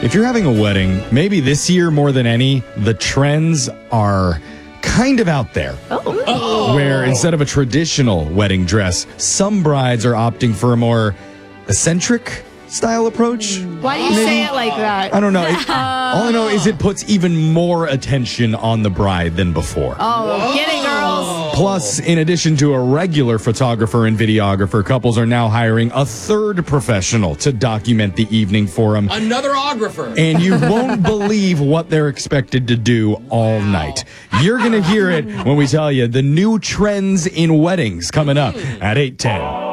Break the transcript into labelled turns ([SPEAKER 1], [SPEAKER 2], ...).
[SPEAKER 1] if you're having a wedding, maybe this year more than any, the trends are kind of out there. Where instead of a traditional wedding dress, some brides are opting for a more eccentric style approach.
[SPEAKER 2] Why do you say it like that?
[SPEAKER 1] I don't know. All I know is it puts even more attention on the bride than before.
[SPEAKER 2] Oh, get it, girls.
[SPEAKER 1] Plus, in addition to a regular photographer and videographer, couples are now hiring a third professional to document the evening for them.
[SPEAKER 3] Another ographer.
[SPEAKER 1] And you won't believe what they're expected to do all night. You're going to hear it when we tell you the new trends in weddings coming up at 8:10.